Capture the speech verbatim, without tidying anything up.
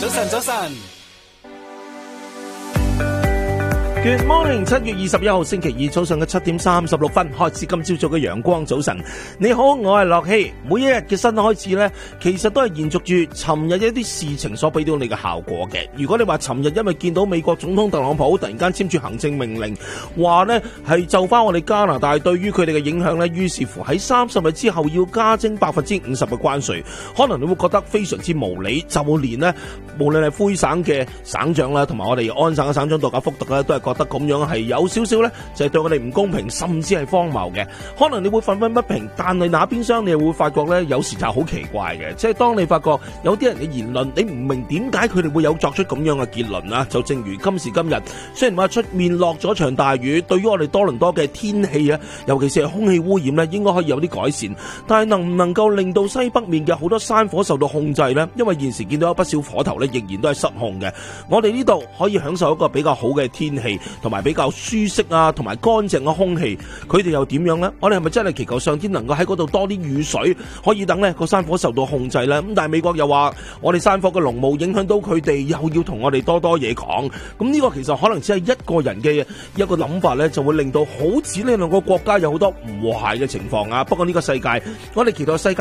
早晨，早晨。 Good morning， 七月二十一號星期二早上嘅七點三十六分開始今朝早嘅陽光早晨。你好，我係樂希。每一日嘅新開始呢，其實都係延續住尋日一啲事情所俾到你嘅效果嘅。如果你話尋日因為見到美國總統特朗普突然間簽署行政命令，話呢係就翻我哋加拿大對於佢哋嘅影響呢，於是乎喺三十日之後要加徵百分之五十嘅關稅，可能你會覺得非常之無理。就連呢，無論係灰省嘅省長啦，同埋我哋安省嘅省長杜賈福特咧，都係覺得咁樣係有少少咧，就係對我哋唔公平，甚至係荒謬嘅。可能你會憤憤不平，但係那邊廂你又會發覺咧，有時就係好奇怪嘅。即係當你發覺有啲人嘅言論，你唔明點解佢哋會有作出咁樣嘅結論啊？就正如今時今日，雖然話出面落咗場大雨，對於我哋多倫多嘅天氣啊，尤其是係空氣污染咧，應該可以有啲改善。但係能唔能夠令到西北面嘅好多山火受到控制呢？因為現時見到有不少火頭咧，仍然都係失控嘅。我哋呢度可以享受一個比較好嘅天氣，同埋比較舒適啊，同埋乾淨嘅空氣。佢哋又點樣呢？我哋係咪真係祈求上天能夠喺嗰度多啲雨水，可以等呢個山火受到控制呢？咁但係美國又話我哋山火嘅濃霧影響到佢哋，又要同我哋多多嘢講。咁呢個其實可能只係一個人嘅一個諗法呢，就會令到好似呢兩個國家有好多唔和諧嘅情況啊。不過呢個世界，我哋期待世界